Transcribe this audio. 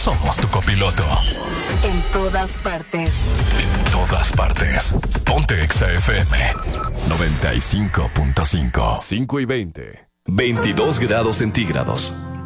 somos tu copiloto. En todas partes. En todas partes. Ponte Exa FM 95.5. 5:20. 22 grados centígrados.